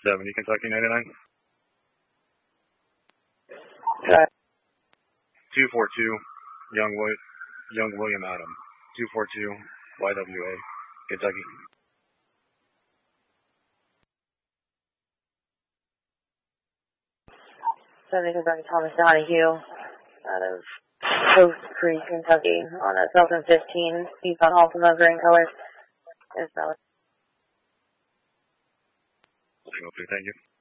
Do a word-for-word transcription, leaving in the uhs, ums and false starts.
seventy Kentucky ninety-nine. Right. two four two, Young, Wi- Young William Adam. two four two, Y W A, Kentucky. seventy Kentucky Thomas Donahue out of Post Creek, Kentucky on a Falcon fifteen, eastbound Altima, green colors. Is valid. Signal two, thank you.